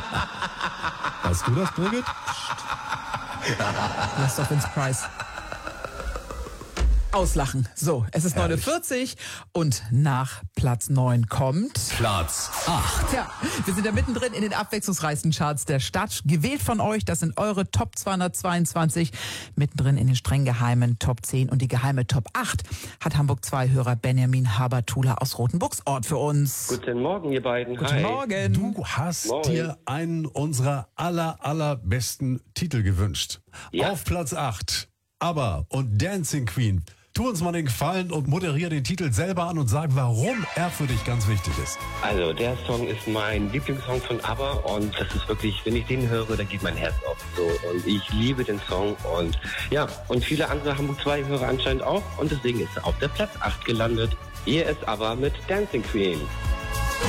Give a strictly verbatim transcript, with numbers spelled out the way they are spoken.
Weißt du das, Birgit? Lass doch Vince Price auslachen. So, es ist neun Uhr vierzig und nach Platz neun kommt Platz acht. Ja, wir sind ja mittendrin in den abwechslungsreichsten Charts der Stadt. Gewählt von euch, das sind eure Top zweihundertzweiundzwanzig. Mittendrin in den streng geheimen Top zehn und die geheime Top acht hat Hamburg zwei Hörer Benjamin Habertula aus Rothenburgsort für uns. Guten Morgen, ihr beiden. Guten Hi. Morgen. Du hast Moin. dir einen unserer aller, allerbesten Titel gewünscht. Ja. Auf Platz acht. ABBA und Dancing Queen. Tu uns mal den Gefallen und moderiere den Titel selber an und sag, warum er für dich ganz wichtig ist. Also, der Song ist mein Lieblingssong von ABBA und das ist wirklich, wenn ich den höre, da geht mein Herz auf. So, und ich liebe den Song und ja, und viele andere Hamburg zwei Hörer anscheinend auch und deswegen ist er auf der Platz acht gelandet. Hier ist ABBA mit Dancing Queen.